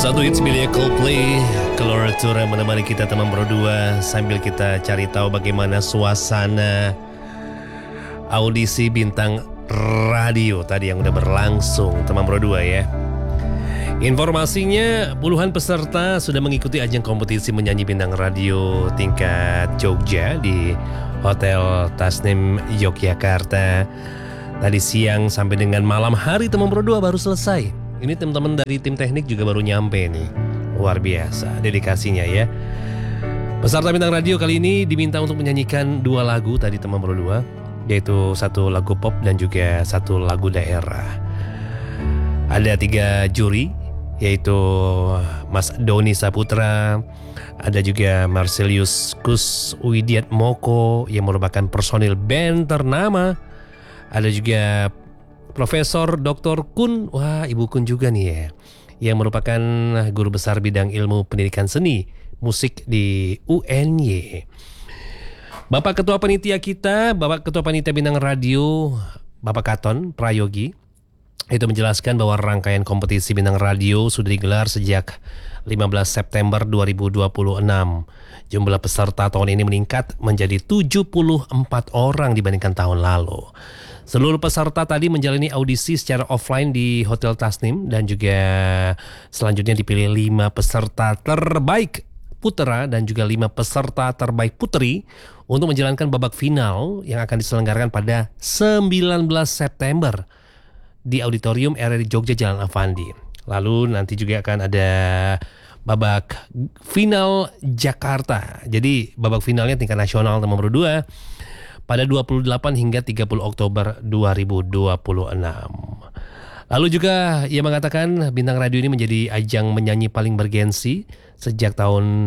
Satu hits milik Coldplay, Keluar Tour menemani kita teman berdua sambil kita cari tahu bagaimana suasana audisi bintang radio tadi yang udah berlangsung teman berdua ya. Informasinya puluhan peserta sudah mengikuti ajang kompetisi menyanyi bintang radio tingkat Jogja di Hotel Tasnim Yogyakarta. Tadi siang sampai dengan malam hari teman berdua baru selesai. Ini teman-teman dari tim teknik juga baru nyampe nih. Luar biasa dedikasinya ya. Peserta bintang radio kali ini diminta untuk menyanyikan 2 lagu tadi teman berdua, yaitu 1 lagu pop dan juga 1 lagu daerah. Ada 3 juri, yaitu Mas Doni Saputra, ada juga Marcelius Kus Widiat Moko yang merupakan personil band ternama, ada juga Profesor Dr. Kun, wah Ibu Kun juga nih ya, yang merupakan guru besar bidang ilmu pendidikan seni musik di UNY. Bapak Ketua Panitia kita, Bapak Ketua Panitia Bintang Radio, Bapak Katon Prayogi, itu menjelaskan bahwa rangkaian kompetisi bintang radio sudah digelar sejak 15 September 2026. Jumlah peserta tahun ini meningkat menjadi 74 orang dibandingkan tahun lalu. Seluruh peserta tadi menjalani audisi secara offline di Hotel Tasnim dan juga selanjutnya dipilih 5 peserta terbaik putra dan juga 5 peserta terbaik putri untuk menjalankan babak final yang akan diselenggarakan pada 19 September di Auditorium RRI Jogja Jalan Avandi. Lalu nanti juga akan ada babak final Jakarta. Jadi babak finalnya tingkat nasional teman berdua pada 28 hingga 30 Oktober 2026. Lalu juga ia mengatakan bintang radio ini menjadi ajang menyanyi paling bergensi sejak tahun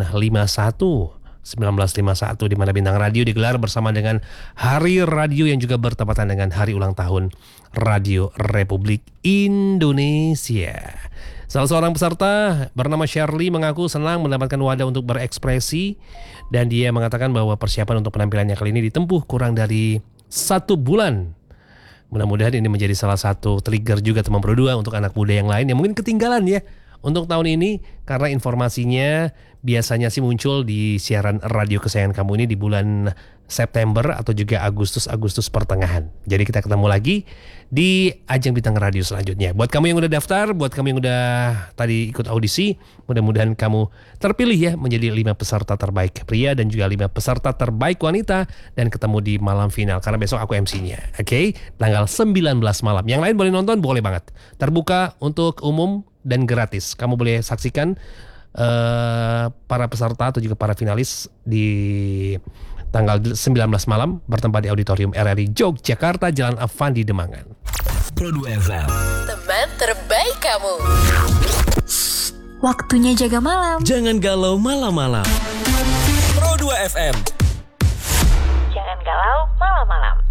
1951 di mana bintang radio digelar bersama dengan Hari Radio yang juga bertepatan dengan hari ulang tahun Radio Republik Indonesia. Salah seorang peserta bernama Shirley mengaku senang mendapatkan wadah untuk berekspresi dan dia mengatakan bahwa persiapan untuk penampilannya kali ini ditempuh kurang dari 1 bulan. Mudah-mudahan ini menjadi salah satu trigger juga teman berdua untuk anak muda yang lain yang mungkin ketinggalan ya untuk tahun ini, karena informasinya biasanya sih muncul di siaran radio kesayangan kamu ini di bulan September atau juga Agustus pertengahan. Jadi kita ketemu lagi di ajang bintang radio selanjutnya. Buat kamu yang udah daftar, buat kamu yang udah tadi ikut audisi, mudah-mudahan kamu terpilih ya menjadi 5 peserta terbaik pria dan juga 5 peserta terbaik wanita dan ketemu di malam final karena besok aku MC-nya. Oke, tanggal 19 malam. Yang lain boleh nonton, boleh banget. Terbuka untuk umum dan gratis. Kamu boleh saksikan para peserta atau juga para finalis di tanggal 19 malam bertempat di Auditorium RRI Yogyakarta Jalan Avandi Demangan. Pro2 FM, teman terbaik kamu. Waktunya jaga malam. jangan galau malam-malam. Pro2 FM, Jangan galau malam-malam.